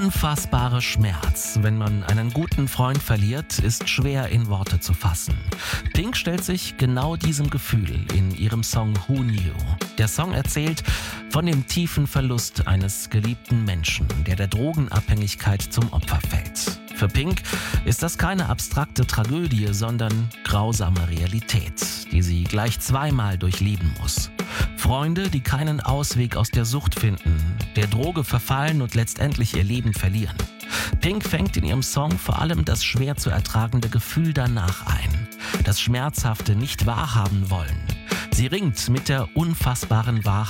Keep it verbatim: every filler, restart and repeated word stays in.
Unfassbare Schmerz, wenn man einen guten Freund verliert, ist schwer in Worte zu fassen. Pink stellt sich genau diesem Gefühl in ihrem Song Who Knew. Der Song erzählt von dem tiefen Verlust eines geliebten Menschen, der der Drogenabhängigkeit zum Opfer fällt. Für Pink ist das keine abstrakte Tragödie, sondern grausame Realität, die sie gleich zweimal durchleben muss. Freunde, die keinen Ausweg aus der Sucht finden, der Droge verfallen und letztendlich ihr Leben verlieren. Pink fängt in ihrem Song vor allem das schwer zu ertragende Gefühl danach ein, das schmerzhafte nicht wahrhaben wollen. Sie ringt mit der unfassbaren Wahrheit